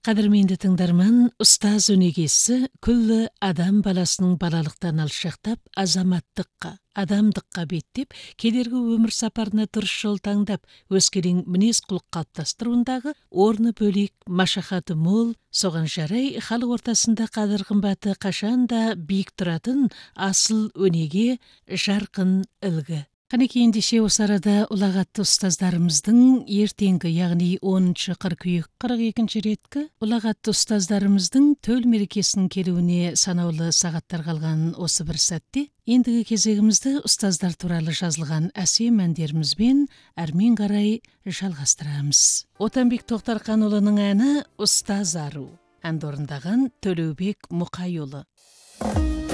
Кадырменди тыңдарман, устаз өнегесі күллі адам баласының балалықтан алшақтап, азаматтыққа, адамдыққа беттеп, келергі өмір сапарына дұрыс жол таңдап, өскелең мінез құлық қалыптастыруындағы орны бөлек, машахаты мол, соған жарай халық ортасында қадір қымбаты қашанда биік тұратын асыл өнеге, жарқын үлгі. Қанекей ендеше осы арада ұлағатты ұстаздарымыздың ертеңгі, яғни 10 қыркүйек 42 реткі ұлағатты ұстаздарымыздың төл мерекесінің келуіне санаулы сағаттар қалған осы бір сәтте ендігі кезегімізді ұстаздар туралы жазылған әсем әндерімізбен әрмен қарай жалғастырамыз. Отанбек Тоқтарханұлының әні «Ұстаз ару». Әнді орындаған Төлеубек Мұқайұлы.